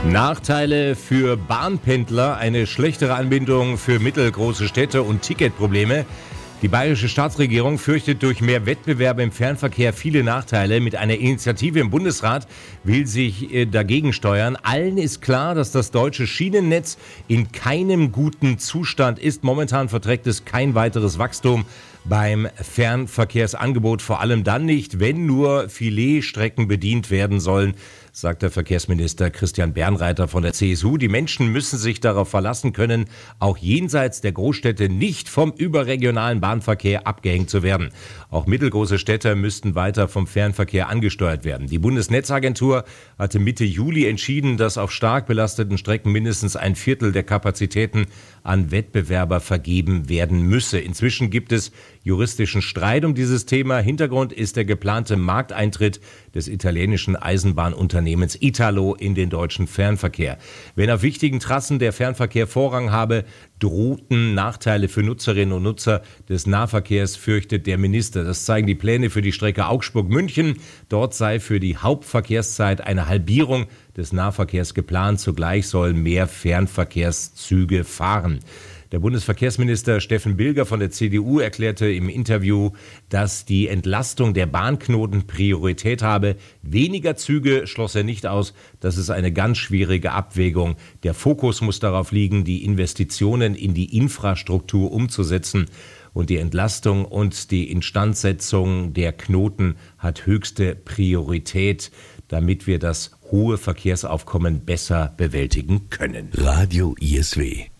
Nachteile für Bahnpendler, eine schlechtere Anbindung für mittelgroße Städte und Ticketprobleme. Die bayerische Staatsregierung fürchtet durch mehr Wettbewerb im Fernverkehr viele Nachteile. Mit einer Initiative im Bundesrat will sich dagegen steuern. Allen ist klar, dass das deutsche Schienennetz in keinem guten Zustand ist. Momentan verträgt es kein weiteres Wachstum beim Fernverkehrsangebot, vor allem dann nicht, wenn nur Filetstrecken bedient werden sollen, sagt der Verkehrsminister Christian Bernreiter von der CSU. Die Menschen müssen sich darauf verlassen können, auch jenseits der Großstädte nicht vom überregionalen Bahnverkehr abgehängt zu werden. Auch mittelgroße Städte müssten weiter vom Fernverkehr angesteuert werden. Die Bundesnetzagentur hatte Mitte Juli entschieden, dass auf stark belasteten Strecken mindestens ein Viertel der Kapazitäten an Wettbewerber vergeben werden müsse. Inzwischen gibt es juristischen Streit um dieses Thema. Hintergrund ist der geplante Markteintritt des italienischen Eisenbahnunternehmens Italo in den deutschen Fernverkehr. Wenn auf wichtigen Trassen der Fernverkehr Vorrang habe, drohten Nachteile für Nutzerinnen und Nutzer des Nahverkehrs, fürchtet der Minister. Das zeigen die Pläne für die Strecke Augsburg-München. Dort sei für die Hauptverkehrszeit eine Halbierung des Nahverkehrs geplant. Zugleich sollen mehr Fernverkehrszüge fahren. Der Bundesverkehrsminister Steffen Bilger von der CDU erklärte im Interview, dass die Entlastung der Bahnknoten Priorität habe. Weniger Züge schloss er nicht aus. Das ist eine ganz schwierige Abwägung. Der Fokus muss darauf liegen, die Investitionen in die Infrastruktur umzusetzen. Und die Entlastung und die Instandsetzung der Knoten hat höchste Priorität, damit wir das hohe Verkehrsaufkommen besser bewältigen können. Radio ISW